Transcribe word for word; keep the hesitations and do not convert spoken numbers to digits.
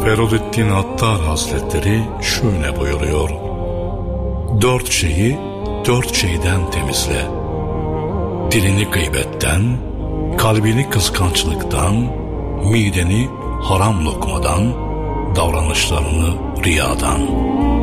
Ferruddin Attar Hazretleri şöyle buyuruyor: dört şeyi dört şeyden temizle. Dilini gıybetten, kalbini kıskançlıktan, mideni haram lokmadan, davranışlarını riyadan.